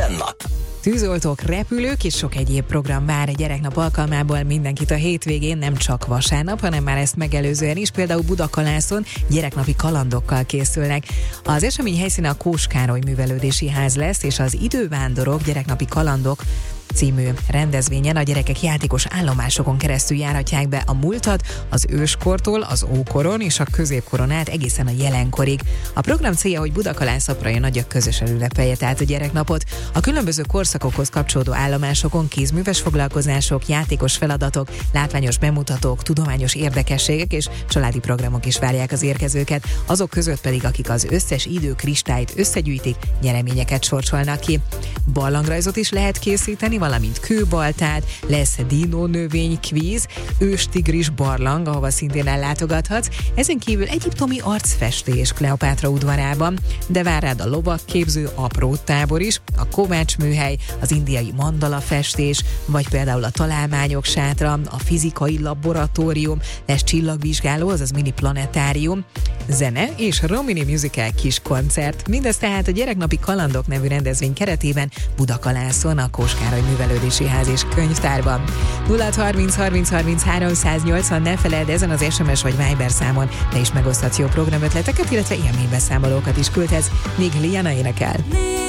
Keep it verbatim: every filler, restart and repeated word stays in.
Manna. Tűzoltók, repülők és sok egyéb program vár a gyereknap alkalmából mindenkit a hétvégén, nem csak vasárnap, hanem már ezt megelőzően is, például Budakalászon gyereknapi kalandokkal készülnek. Az esemény helyszíne a Kós Károly Művelődési Ház lesz, és az Idővándorok gyereknapi kalandok című rendezvényen a gyerekek játékos állomásokon keresztül járhatják be a múltat, az őskortól, az ókoron és a középkoron át egészen a jelenkorig. A program célja, hogy Budakalász-Apraja nagyok közösen ünnepelje tehát a gyereknapot. A különböző korszakokhoz kapcsolódó állomásokon kézműves foglalkozások, játékos feladatok, látványos bemutatók, tudományos érdekességek és családi programok is várják az érkezőket. Azok között pedig, akik az összes időkristályt összegyűjtik, nyereményeket sorsolnak ki. Barlangrajzot is lehet készíteni, valamint kőbaltát, lesz dinónövény kvíz, őstigris barlang, ahova szintén ellátogathatsz, ezen kívül egyiptomi arcfestés Kleopátra udvarában, de vár rád a lovakképző apró tábor is, a kovács műhely, az indiai mandala festés, vagy például a találmányok sátra, a fizikai laboratórium, lesz csillagvizsgáló, azaz mini planetárium, zene és Romini Musical kis koncert. Mindez tehát a Gyereknapi Kalandok nevű rendezvény keretében Budakalászon, a Kós Károly Művelődési Ház és Könyvtárban. nulla harminc harminc harminchárom száznyolcvan, ne feledd, ezen az es em es vagy Viber számon te is megoszthatsz jó programötleteket, illetve élménybeszámolókat is küldhetsz, míg Liana énekel.